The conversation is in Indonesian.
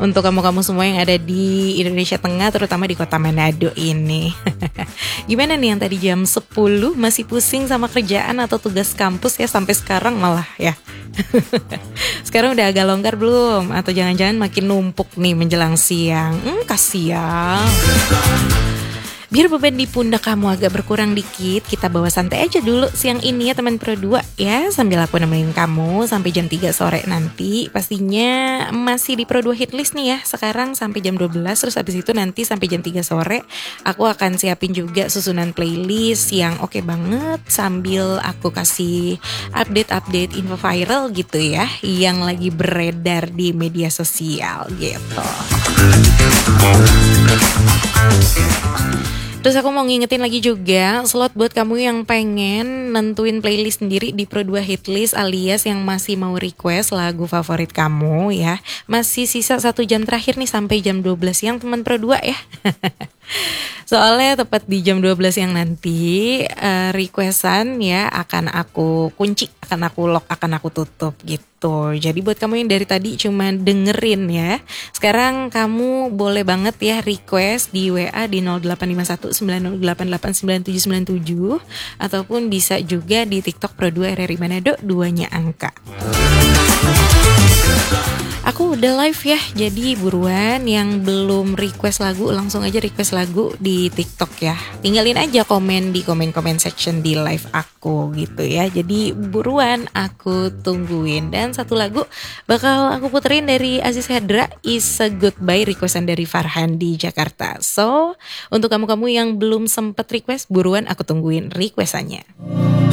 Untuk kamu-kamu semua yang ada di Indonesia Tengah, terutama di kota Manado ini. Gimana nih yang tadi jam 10 masih pusing sama kerjaan atau tugas kampus ya sampai sekarang malah ya? Sekarang udah agak longgar belum? Atau jangan-jangan makin numpuk nih menjelang siang? Kasihan. Biar beban di pundak kamu agak berkurang dikit, kita bawa santai aja dulu siang ini ya teman Pro 2 ya. Sambil aku nemenin kamu sampai jam 3 sore nanti. Pastinya masih di Pro 2 Hitlist nih ya. Sekarang sampai jam 12, terus habis itu nanti sampai jam 3 sore aku akan siapin juga susunan playlist yang oke banget. Sambil aku kasih update-update info viral gitu ya, yang lagi beredar di media sosial gitu. Terus aku mau ngingetin lagi juga slot buat kamu yang pengen nentuin playlist sendiri di Pro 2 Hitlist alias yang masih mau request lagu favorit kamu ya. Masih sisa 1 jam terakhir nih sampai jam 12 siang teman Pro 2 ya. Soalnya tepat di jam 12 siang nanti requestan ya akan aku kunci, akan aku lock, akan aku tutup gitu. Jadi buat kamu yang dari tadi cuma dengerin ya, sekarang kamu boleh banget ya request di WA di 0851 9088 9797 ataupun bisa juga di TikTok Pro 2 RRI Manado, 2-nya angka. Aku udah live ya, jadi buruan yang belum request lagu langsung aja request lagu di TikTok ya. Tinggalin aja komen di komen-komen section di live aku gitu ya. Jadi buruan aku tungguin. Dan satu lagu bakal aku puterin dari Aziz Hedra, Is a Goodbye, requestan dari Farhan di Jakarta. So, untuk kamu-kamu yang belum sempet request, buruan aku tungguin requestannya.